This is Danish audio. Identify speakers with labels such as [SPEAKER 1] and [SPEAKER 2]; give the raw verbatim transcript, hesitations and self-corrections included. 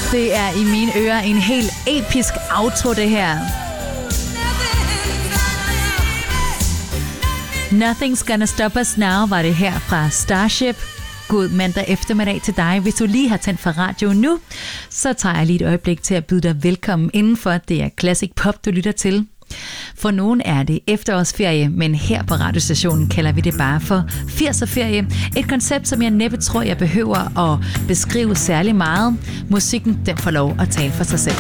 [SPEAKER 1] Det er i mine ører en helt episk outro, det her. Nothing's Gonna Stop Us Now var det her fra Starship. God mandag eftermiddag til dig. Hvis du lige har tændt for radio nu, så tager jeg lige et øjeblik til at byde dig velkommen indenfor. Det er Classic Pop, du lytter til. For nogen er det efterårsferie, men her på radiostationen kalder vi det bare for firserferie. Et koncept, som jeg næppe tror, jeg behøver at beskrive særlig meget. Musikken, den får lov at tale for sig selv.